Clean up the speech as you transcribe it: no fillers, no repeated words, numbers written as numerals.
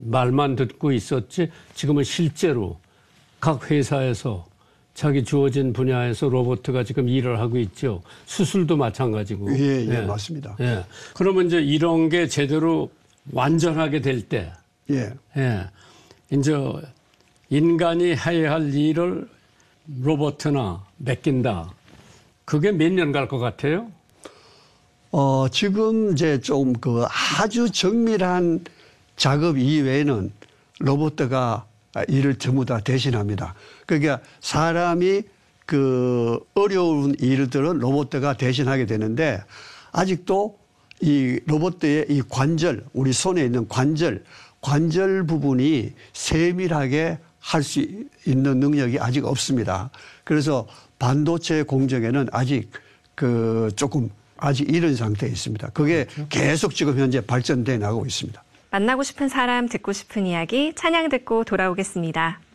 말만 듣고 있었지 지금은 실제로 각 회사에서 자기 주어진 분야에서 로봇가 지금 일을 하고 있죠. 수술도 마찬가지고. 예, 맞습니다. 예. 그러면 이제 이런 게 제대로 완전하게 될 때, 예, 이제 인간이 해야 할 일을 로봇나 맡긴다. 그게 몇 년 갈 것 같아요? 지금 이제 좀 그 아주 정밀한 작업 이외에는 로봇가 일을 전부 다 대신합니다. 그러니까 사람이 그 어려운 일들은 로봇가 대신하게 되는데 아직도 이 로봇의 이 관절, 우리 손에 있는 관절 부분이 세밀하게 할 수 있는 능력이 아직 없습니다. 그래서 반도체 공정에는 아직 그 조금 아직 이른 상태에 있습니다. 그게 그렇죠. 계속 지금 현재 발전돼 나가고 있습니다. 만나고 싶은 사람, 듣고 싶은 이야기 찬양 듣고 돌아오겠습니다.